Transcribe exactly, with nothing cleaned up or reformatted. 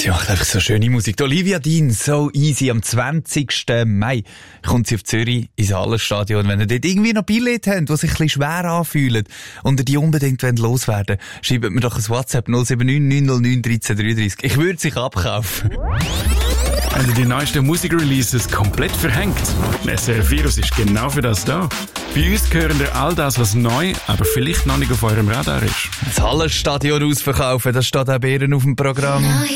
Sie macht einfach so schöne Musik. Die Olivia Dean, So Easy. Am zwanzigsten Mai kommt sie auf Zürich ins Hallenstadion. Wenn ihr dort irgendwie noch Billette habt, die sich ein bisschen schwer anfühlen und ihr die unbedingt loswerden wollt, schreibt mir doch ein WhatsApp null sieben neun neun null neun eins drei drei drei. Ich würde sich abkaufen. Haben die neuesten Musikreleases komplett verhängt? S R F Virus ist genau für das da. Bei uns gehören dir all das, was neu, aber vielleicht noch nicht auf eurem Radar ist. Das Hallenstadion ausverkaufen, das steht auch bei Ihnen auf dem Programm.